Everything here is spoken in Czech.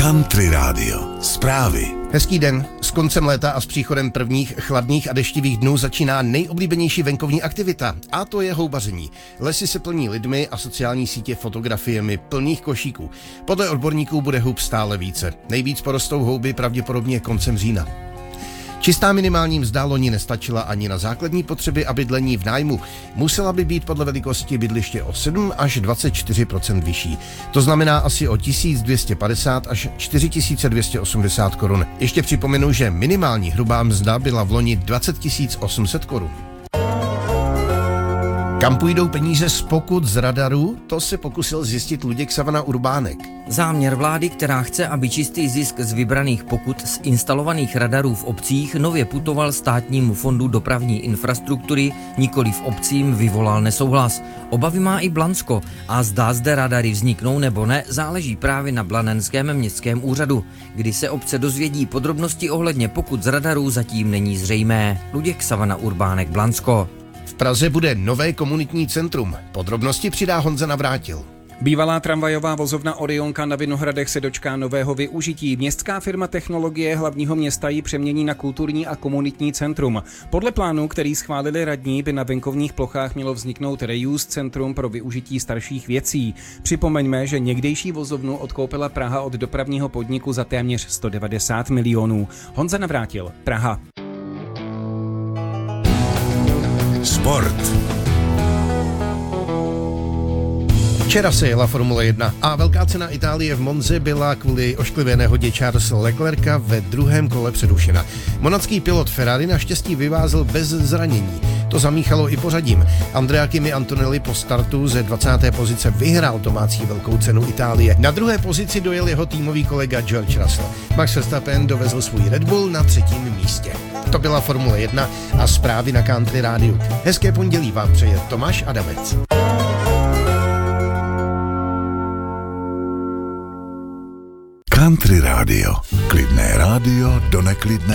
Country Radio. Zprávy. Hezký den. S koncem léta a s příchodem prvních chladných a deštivých dnů začíná nejoblíbenější venkovní aktivita, a to je houbaření. Lesy se plní lidmi a sociální sítě fotografiemi plných košíků. Podle odborníků bude hub stále více. Nejvíc porostou houby pravděpodobně koncem října. Čistá minimální mzda loni nestačila ani na základní potřeby a bydlení v nájmu. Musela by být podle velikosti bydliště o 7 až 24% vyšší. To znamená asi o 1250 až 4280 korun. Ještě připomenu, že minimální hrubá mzda byla v loni 20 800 korun. Kam půjdou peníze z pokut z radaru? To se pokusil zjistit Luděk Savana Urbánek. Záměr vlády, která chce, aby čistý zisk z vybraných pokut z instalovaných radarů v obcích nově putoval Státnímu fondu dopravní infrastruktury, nikoliv obcím, vyvolal nesouhlas. Obavy má i Blansko a zda zde radary vzniknou nebo ne, záleží právě na Blanenském městském úřadu. Kdy se obce dozvědí podrobnosti ohledně pokut z radarů, zatím není zřejmé. Luděk Savana Urbánek, Blansko. V Praze bude nové komunitní centrum. Podrobnosti přidá Honza Navrátil. Bývalá tramvajová vozovna Orionka na Vinohradech se dočká nového využití. Městská firma Technologie hlavního města ji přemění na kulturní a komunitní centrum. Podle plánu, který schválili radní, by na venkovních plochách mělo vzniknout reuse centrum pro využití starších věcí. Připomeňme, že někdejší vozovnu odkoupila Praha od dopravního podniku za téměř 190 milionů. Honza Navrátil, Praha. Sport. Včera se jela Formule 1 a velká cena Itálie v Monze byla kvůli ošklivé nehodě Charles Leclerca ve druhém kole přerušena. Monacký pilot Ferrari naštěstí vyvázl bez zranění. To zamíchalo i pořadím. Andrea Kimi Antonelli po startu ze 20. pozice vyhrál domácí velkou cenu Itálie. Na druhé pozici dojel jeho týmový kolega George Russell. Max Verstappen dovezl svůj Red Bull na 3. místě. To byla Formule 1 a zprávy na Country Rádiu. Hezké pondělí vám přeje Tomáš Adamec. Country Radio. Klidné rádio do neklidné